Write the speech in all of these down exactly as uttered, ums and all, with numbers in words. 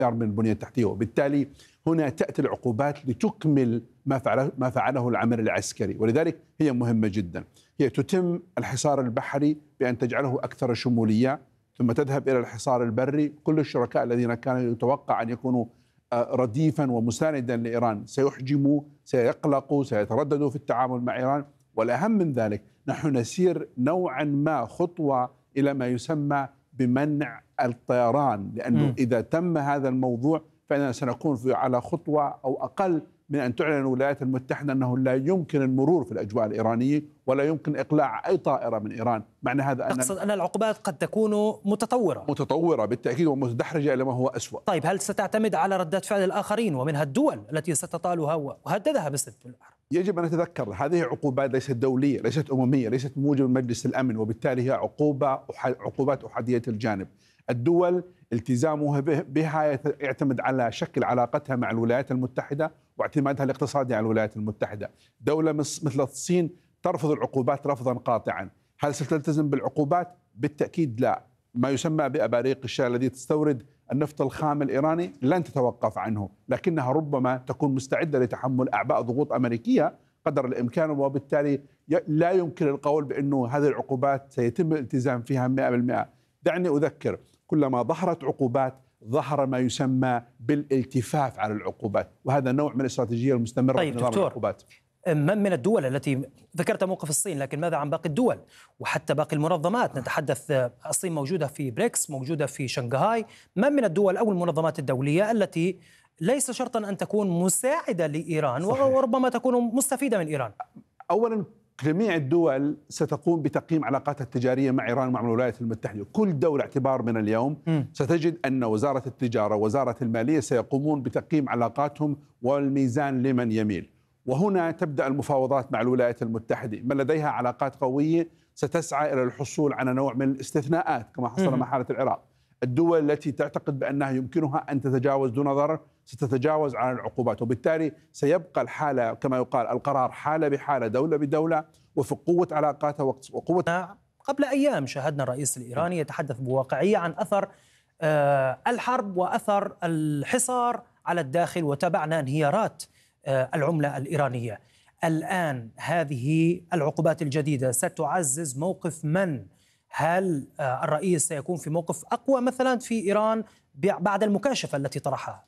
من البنية التحتية، وبالتالي هنا تأتي العقوبات لتكمل ما فعله ما فعله العمل العسكري، ولذلك هي مهمة جدا. هي تتم الحصار البحري بأن تجعله أكثر شمولية، ثم تذهب إلى الحصار البري. كل الشركاء الذين كان يتوقع أن يكونوا رديفا ومساندا لإيران سيحجموا، سيقلقوا، سيترددوا في التعامل مع إيران. والأهم من ذلك نحن نسير نوعا ما خطوة إلى ما يسمى بمنع الطيران، لأنه م. إذا تم هذا الموضوع فإننا سنكون في على خطوة أو أقل من أن تعلن الولايات المتحدة أنه لا يمكن المرور في الأجواء الإيرانية ولا يمكن إقلاع أي طائرة من إيران. معنى هذا أن تقصد أن العقوبات قد تكون متطورة متطورة بالتأكيد ومتدحرجة إلى ما هو أسوأ. طيب هل ستعتمد على ردات فعل الآخرين ومنها الدول التي ستطالها وهددها باسم الحرب؟ يجب أن نتذكر هذه عقوبات ليست دولية، ليست أممية، ليست موجبة من مجلس الأمن، وبالتالي هي عقوبة عقوبات أحادية الجانب. الدول التزامها بها يعتمد على شكل علاقتها مع الولايات المتحدة واعتمادها الاقتصادي على الولايات المتحدة. دولة مثل الصين ترفض العقوبات رفضا قاطعا. هل ستلتزم بالعقوبات؟ بالتأكيد لا. ما يسمى بأباريق الشاي الذي تستورد النفط الخام الإيراني لن تتوقف عنه، لكنها ربما تكون مستعدة لتحمل أعباء ضغوط أمريكية قدر الإمكان، وبالتالي لا يمكن القول بأنه هذه العقوبات سيتم الالتزام فيها مئة بالمئة. دعني أذكر، كلما ظهرت عقوبات ظهر ما يسمى بالالتفاف على العقوبات، وهذا نوع من الاستراتيجية المستمرة طيب في نظام دكتور، العقوبات. من من الدول التي ذكرت موقف الصين، لكن ماذا عن باقي الدول وحتى باقي المنظمات؟ نتحدث الصين موجودة في بريكس، موجودة في شنغهاي. من من الدول أو المنظمات الدولية التي ليس شرطا أن تكون مساعدة لإيران صحيح. وربما تكون مستفيدة من إيران؟ أولا جميع الدول ستقوم بتقييم علاقاتها التجارية مع إيران ومع الولايات المتحدة. كل دولة اعتبار من اليوم م. ستجد أن وزارة التجارة ووزارة المالية سيقومون بتقييم علاقاتهم والميزان لمن يميل، وهنا تبدأ المفاوضات مع الولايات المتحدة. من لديها علاقات قوية ستسعى إلى الحصول على نوع من الاستثناءات كما حصل مع حالة العراق. الدول التي تعتقد بأنها يمكنها أن تتجاوز دون ضرر ستتجاوز عن العقوبات، وبالتالي سيبقى الحالة كما يقال القرار حالة بحالة، دولة بدولة، وفي قوة علاقاتها وقوة. قبل أيام شاهدنا الرئيس الإيراني يتحدث بواقعية عن أثر الحرب وأثر الحصار على الداخل، وتابعنا انهيارات العملة الإيرانية. الآن هذه العقوبات الجديدة ستعزز موقف من؟ هل الرئيس سيكون في موقف أقوى مثلا في إيران بعد المكاشفة التي طرحها؟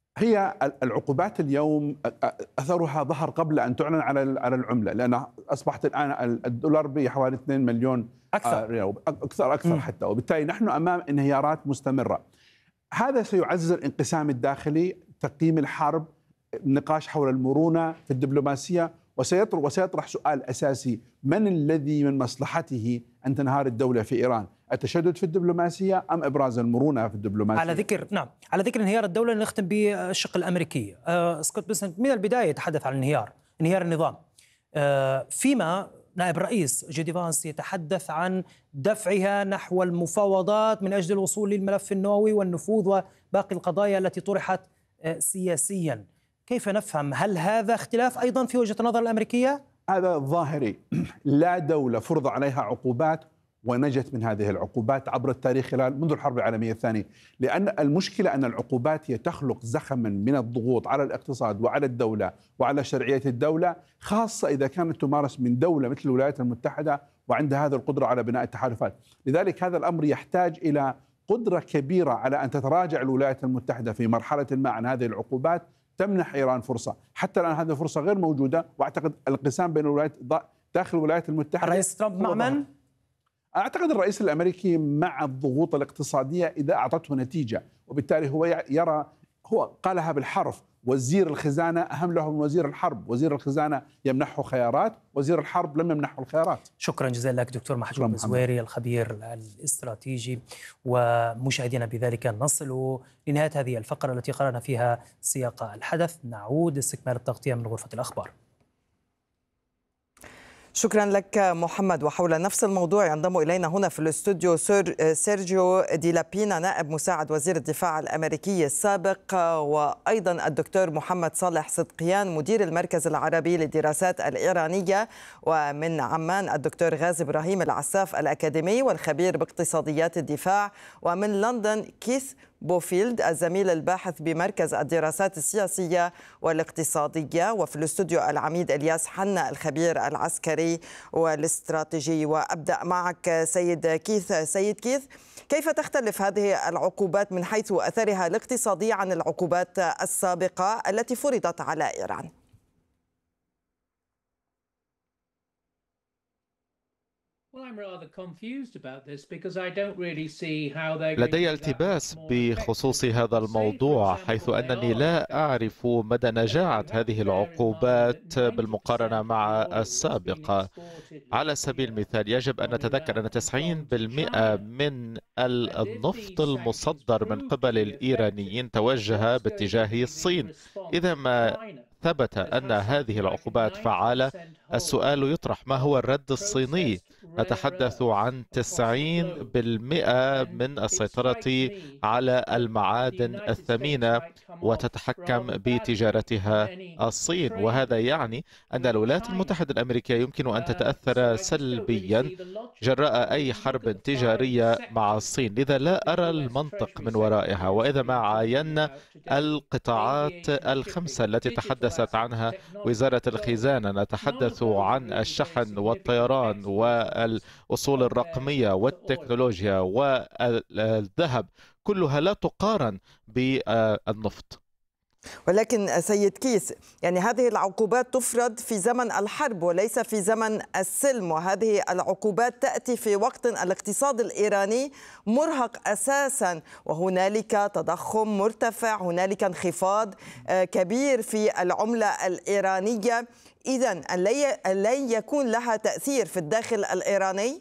هي العقوبات اليوم أثرها ظهر قبل أن تعلن على على العملة، لأن أصبحت الآن الدولار بحوالي اثنين مليون أكثر أكثر أكثر م. حتى، وبالتالي نحن أمام انهيارات مستمرة. هذا سيعزز الانقسام الداخلي، تقييم الحرب، النقاش حول المرونة في الدبلوماسية، وسيطرح وسيطرح سؤال أساسي: من الذي من مصلحته أن تنهار الدولة في إيران؟ التشدد في الدبلوماسية أم إبراز المرونة في الدبلوماسية؟ على ذكر نعم على ذكر انهيار الدولة نختم بالشق الأمريكي. آه سكوت بيسنت من البداية يتحدث عن انهيار انهيار النظام، آه فيما نائب الرئيس جي دي فانس يتحدث عن دفعها نحو المفاوضات من أجل الوصول للملف النووي والنفوذ وباقي القضايا التي طرحت آه سياسيا. كيف نفهم؟ هل هذا اختلاف أيضا في وجهة النظر الأمريكية؟ هذا ظاهري. لا دولة فرض عليها عقوبات ونجت من هذه العقوبات عبر التاريخ خلال منذ الحرب العالمية الثانية، لأن المشكلة أن العقوبات هي تخلق زخما من الضغوط على الاقتصاد وعلى الدولة وعلى شرعية الدولة، خاصة إذا كانت تمارس من دولة مثل الولايات المتحدة وعندها هذه القدرة على بناء التحالفات. لذلك هذا الأمر يحتاج إلى قدرة كبيرة على أن تتراجع الولايات المتحدة في مرحلة ما عن هذه العقوبات تمنح إيران فرصة. حتى الآن هذه الفرصة غير موجودة، وأعتقد الانقسام بين الولايات داخل الولايات المتحدة. الرئيس ترامب مع من؟ أعتقد الرئيس الأمريكي مع الضغوط الاقتصادية إذا أعطته نتيجة، وبالتالي هو يرى، هو قالها بالحرف: وزير الخزانة أهم له من وزير الحرب. وزير الخزانة يمنحه خيارات، وزير الحرب لم يمنحه الخيارات. شكرا جزيلا لك دكتور محجوب الزويري الخبير الاستراتيجي. ومشاهدينا بذلك نصل لنهاية هذه الفقرة التي قرأنا فيها سياق الحدث. نعود لاستكمال التغطية من غرفة الأخبار. شكرا لك محمد. وحول نفس الموضوع ينضم إلينا هنا في الاستوديو سيرجيو دي لابينا نائب مساعد وزير الدفاع الأمريكي السابق، وأيضا الدكتور محمد صالح صدقيان مدير المركز العربي للدراسات الإيرانية، ومن عمان الدكتور غازي إبراهيم العساف الأكاديمي والخبير باقتصاديات الدفاع، ومن لندن كيث بوفيلد الزميل الباحث بمركز الدراسات السياسية والاقتصادية، وفي الاستوديو العميد إلياس حنا الخبير العسكري والاستراتيجي. وأبدأ معك سيد كيث. سيد كيث، كيف تختلف هذه العقوبات من حيث أثرها الاقتصادي عن العقوبات السابقة التي فرضت على إيران؟ لدي التباس بخصوص هذا الموضوع، حيث أنني لا أعرف مدى نجاعة هذه العقوبات بالمقارنة مع السابقة. على سبيل المثال، يجب أن نتذكر أن تسعين بالمئة من النفط المصدر من قبل الإيرانيين توجه باتجاه الصين. إذا ما ثبت أن هذه العقوبات فعالة، السؤال يطرح: ما هو الرد الصيني؟ نتحدث عن تسعين بالمئة من السيطرة على المعادن الثمينة وتتحكم بتجارتها الصين، وهذا يعني أن الولايات المتحدة الأمريكية يمكن أن تتأثر سلبيا جراء أي حرب تجارية مع الصين. لذا لا أرى المنطق من ورائها. وإذا ما عاينا القطاعات الخمسة التي تحدثت عنها وزارة الخزانة، نتحدث عن الشحن والطيران والأصول الرقمية والتكنولوجيا والذهب، كلها لا تقارن بالنفط. ولكن سيد كيث، يعني هذه العقوبات تفرض في زمن الحرب وليس في زمن السلم، وهذه العقوبات تأتي في وقت الاقتصاد الإيراني مرهق أساسا، وهنالك تضخم مرتفع، هنالك انخفاض كبير في العملة الإيرانية. إذن لن يكون لها تأثير في الداخل الإيراني؟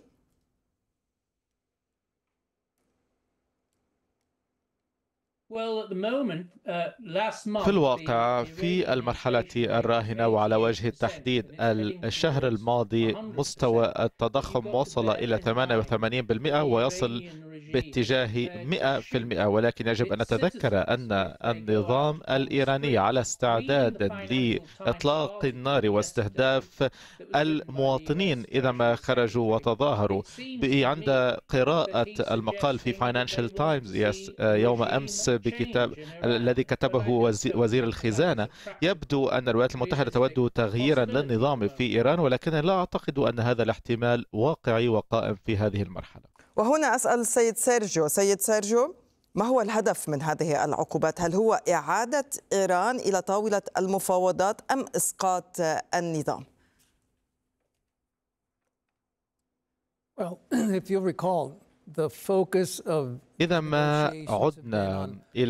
في الواقع، في المرحلة الراهنة وعلى وجه التحديد الشهر الماضي، مستوى التضخم وصل إلى ثمانية وثمانين بالمئة ويصل باتجاه مئة بالمئة. ولكن يجب أن نتذكر أن النظام الإيراني على استعداد لإطلاق النار واستهداف المواطنين إذا ما خرجوا وتظاهروا. عند قراءة المقال في فاينانشال تايمز يوم أمس بكتاب الذي كتبه وزير الخزانة، يبدو أن الولايات المتحدة تود تغييرا للنظام في إيران، ولكن لا أعتقد أن هذا الاحتمال واقعي وقائم في هذه المرحلة. وهنا أسأل السيد سيرجيو. سيد سيرجيو، ما هو الهدف من هذه العقوبات؟ هل هو إعادة إيران إلى طاولة المفاوضات أم إسقاط النظام؟ Well, if you recall, the focus of إذا ما عدنا إلى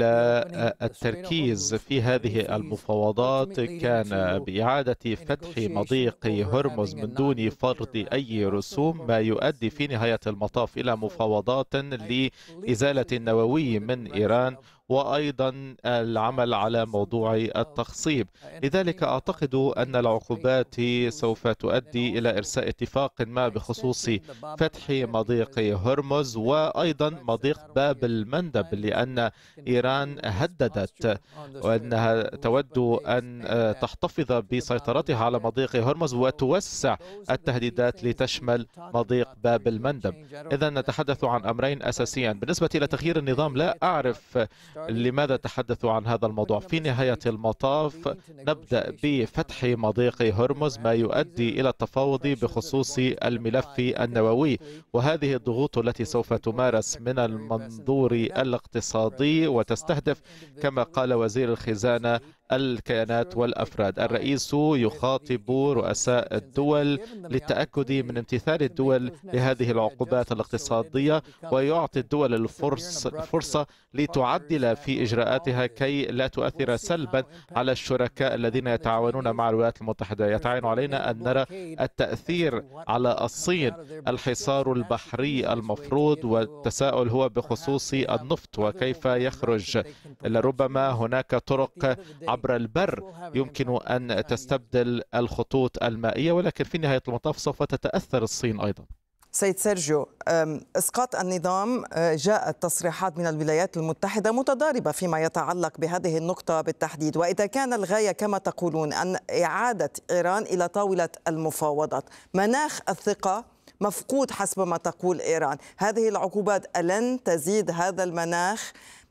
التركيز في هذه المفاوضات، كان بإعادة فتح مضيق هرمز من دون فرض أي رسوم، ما يؤدي في نهاية المطاف إلى مفاوضات لإزالة النووي من إيران، وأيضا العمل على موضوع التخصيب. لذلك أعتقد أن العقوبات سوف تؤدي إلى إرساء اتفاق ما بخصوص فتح مضيق هرمز وأيضا مضيق باب المندب، لأن إيران هددت وأنها تود أن تحتفظ بسيطرتها على مضيق هرمز وتوسع التهديدات لتشمل مضيق باب المندب. إذا نتحدث عن أمرين أساسيين. بالنسبة إلى تغيير النظام، لا أعرف لماذا تحدثوا عن هذا الموضوع. في نهاية المطاف نبدأ بفتح مضيق هرمز، ما يؤدي إلى التفاوض بخصوص الملف النووي، وهذه الضغوط التي سوف تمارس من المنظور الاقتصادي وتستهدف كما قال وزير الخزانة الكيانات والأفراد. الرئيس يخاطب رؤساء الدول للتأكد من امتثال الدول لهذه العقوبات الاقتصادية، ويعطي الدول الفرصة لتعدل في إجراءاتها كي لا تؤثر سلبا على الشركاء الذين يتعاونون مع الولايات المتحدة. يتعين علينا أن نرى التأثير على الصين. الحصار البحري المفروض، والتساؤل هو بخصوص النفط وكيف يخرج. لربما هناك طرق عبر البر يمكن أن تستبدل الخطوط المائية، ولكن في نهاية المطاف سوف تتأثر الصين أيضا. سيد سيرجيو، إسقاط النظام، جاءت تصريحات من الولايات المتحدة متضاربة فيما يتعلق بهذه النقطة بالتحديد، وإذا كان الغاية كما تقولون أن إعادة إيران إلى طاولة المفاوضات، مناخ الثقة مفقود حسب ما تقول إيران. هذه العقوبات ألن تزيد هذا المناخ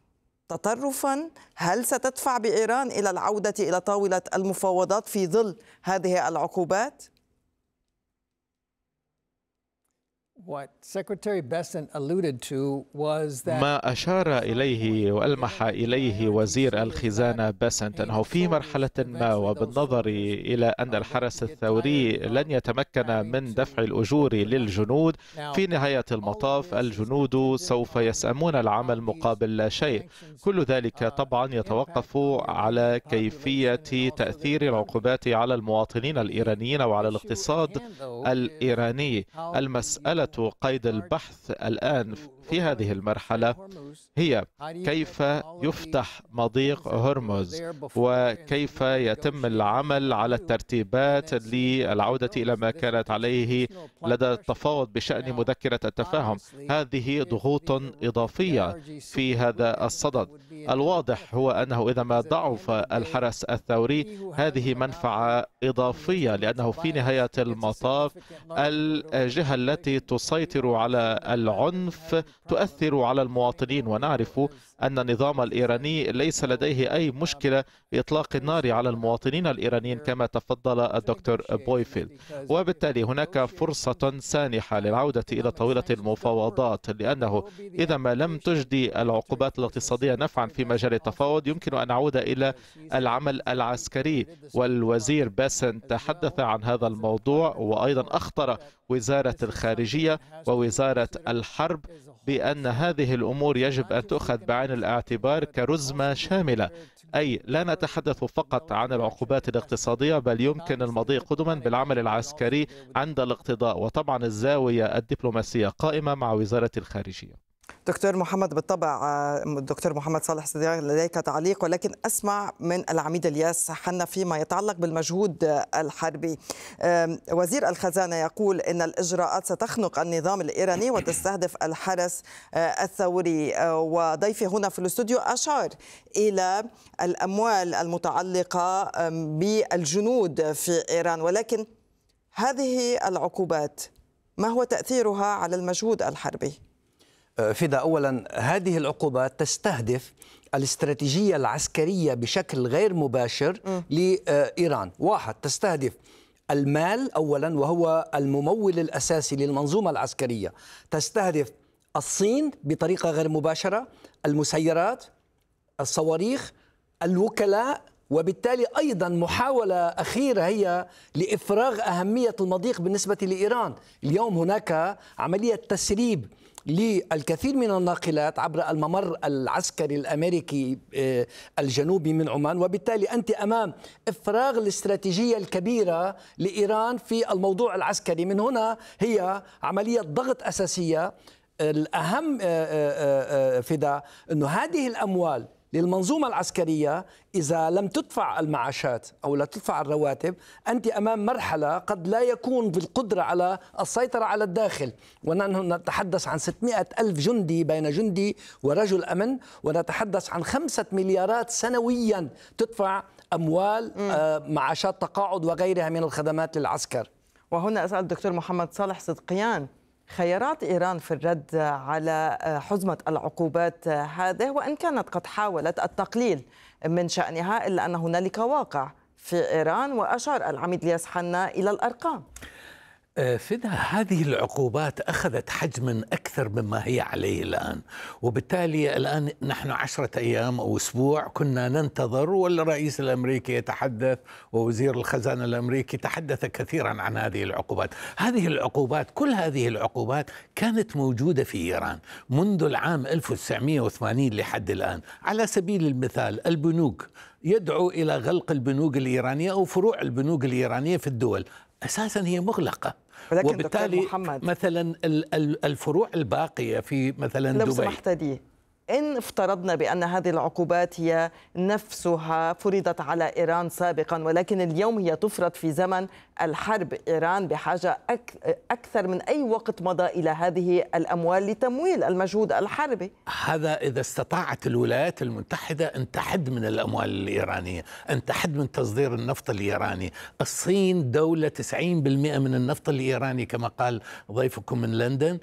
تطرفا؟ هل ستدفع بإيران إلى العودة إلى طاولة المفاوضات في ظل هذه العقوبات؟ ما أشار إليه وألمح إليه وزير الخزانة باسنت أنه في مرحلة ما وبالنظر إلى أن الحرس الثوري لن يتمكن من دفع الأجور للجنود، في نهاية المطاف الجنود سوف يسأمون العمل مقابل لا شيء. كل ذلك طبعا يتوقف على كيفية تأثير العقوبات على المواطنين الإيرانيين وعلى الاقتصاد الإيراني. المسألة قيد البحث الآن في هذه المرحلة هي كيف يفتح مضيق هرمز وكيف يتم العمل على الترتيبات للعودة إلى ما كانت عليه لدى التفاوض بشأن مذكرة التفاهم. هذه ضغوط إضافية في هذا الصدد. الواضح هو أنه إذا ما ضعف الحرس الثوري هذه منفعة إضافية، لأنه في نهاية المطاف الجهة التي تسيطر على العنف تؤثر على المواطنين، ونعرف أن النظام الإيراني ليس لديه أي مشكلة بإطلاق النار على المواطنين الإيرانيين كما تفضل الدكتور بويفيلد. وبالتالي هناك فرصة سانحة للعودة إلى طاولة المفاوضات، لأنه إذا ما لم تجدي العقوبات الاقتصادية نفعا في مجال التفاوض يمكن أن نعود إلى العمل العسكري. والوزير باسن تحدث عن هذا الموضوع، وأيضا أخطر وزارة الخارجية ووزارة الحرب بأن هذه الأمور يجب أن تؤخذ بعين الاعتبار كرزمة شاملة، أي لا نتحدث فقط عن العقوبات الاقتصادية بل يمكن المضي قدما بالعمل العسكري عند الاقتضاء. وطبعا الزاوية الدبلوماسية قائمة مع وزارة الخارجية. دكتور محمد، بالطبع دكتور محمد صالح صديق لديك تعليق، ولكن أسمع من العميد الياس حنا فيما يتعلق بالمجهود الحربي. وزير الخزانة يقول إن الإجراءات ستخنق النظام الإيراني وتستهدف الحرس الثوري، وضيفي هنا في الاستوديو أشار إلى الأموال المتعلقة بالجنود في إيران، ولكن هذه العقوبات ما هو تأثيرها على المجهود الحربي؟ فدا، أولا هذه العقوبات تستهدف الاستراتيجية العسكرية بشكل غير مباشر م. لإيران. واحد، تستهدف المال أولا وهو الممول الأساسي للمنظومة العسكرية. تستهدف الصين بطريقة غير مباشرة، المسيرات، الصواريخ، الوكلاء، وبالتالي أيضا محاولة أخيرة هي لإفراغ أهمية المضيق بالنسبة لإيران. اليوم هناك عملية تسريب للكثير من الناقلات عبر الممر العسكري الأمريكي الجنوبي من عمان، وبالتالي أنت أمام إفراغ الاستراتيجية الكبيرة لإيران في الموضوع العسكري. من هنا هي عملية ضغط أساسية. الأهم فدا أنه هذه الأموال للمنظومة العسكريية إذا لم تدفع المعاشات أو لا تدفع الرواتب أنت أمام مرحلة قد لا يكون بالقدرة على السيطرة على الداخل. ونحن نتحدث عن ستمائة ألف جندي بين جندي ورجل أمن، ونتحدث عن خمسة مليارات سنويا تدفع أموال معاشات تقاعد وغيرها من الخدمات للعسكر. وهنا أسأل الدكتور محمد صالح صدقيان، خيارات إيران في الرد على حزمة العقوبات هذه، وإن كانت قد حاولت التقليل من شأنها، إلا أن هنالك واقع في إيران، وأشار العميد الياس حنا إلى الأرقام. فدا، هذه العقوبات أخذت حجما أكثر مما هي عليه الآن، وبالتالي الآن نحن عشرة أيام أو أسبوع كنا ننتظر، والرئيس الأمريكي يتحدث ووزير الخزانة الأمريكي تحدث كثيرا عن هذه العقوبات. هذه العقوبات كل هذه العقوبات كانت موجودة في إيران منذ العام ألف وتسعمائة وثمانين لحد الآن. على سبيل المثال البنوك، يدعو إلى غلق البنوك الإيرانية أو فروع البنوك الإيرانية في الدول، أساسا هي مغلقة، وبالتالي مثلا الفروع الباقية في مثلا لو دبي. سمحت لي، إن افترضنا بأن هذه العقوبات هي نفسها فرضت على إيران سابقا، ولكن اليوم هي تفرض في زمن الحرب، إيران بحاجة أكثر من أي وقت مضى إلى هذه الأموال لتمويل المجهود الحربي. هذا إذا استطاعت الولايات المتحدة أن تحد من الأموال الإيرانية، أن تحد من تصدير النفط الإيراني. الصين دولة تسعين بالمئة من النفط الإيراني كما قال ضيفكم من لندن،